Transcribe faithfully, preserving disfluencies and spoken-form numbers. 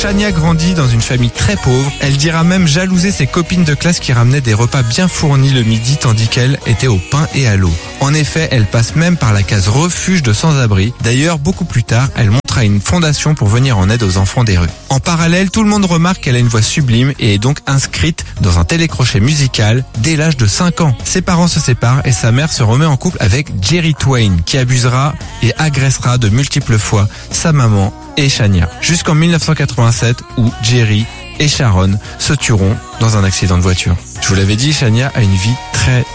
Shania grandit dans une famille très pauvre. Elle dira même jalouser ses copines de classe qui ramenaient des repas bien fournis le midi tandis qu'elle était au pain et à l'eau. En effet, elle passe même par la case refuge de sans-abri. D'ailleurs, beaucoup plus tard, elle montre à une fondation pour venir en aide aux enfants des rues. En parallèle, tout le monde remarque qu'elle a une voix sublime et est donc inscrite dans un télécrochet musical dès l'âge de cinq ans. Ses parents se séparent et sa mère se remet en couple avec Jerry Twain, qui abusera et agressera de multiples fois sa maman et Shania. Jusqu'en mille neuf cent quatre-vingt-sept où Jerry et Sharon se tueront dans un accident de voiture. Je vous l'avais dit, Shania a une vie très